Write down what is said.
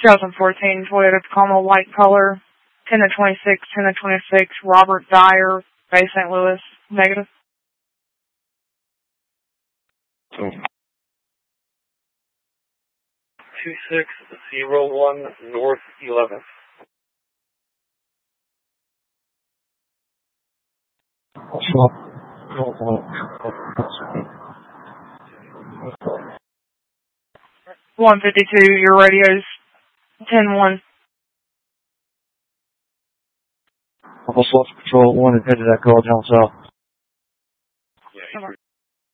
2014 Toyota Tacoma white color, 10 to 26, 10 to 26, Robert Dyer, Bay St. Louis, negative. 2601 North 11th. Sure. 152, your radio's 10-1. Alpha Select Patrol 1 and headed that call down south.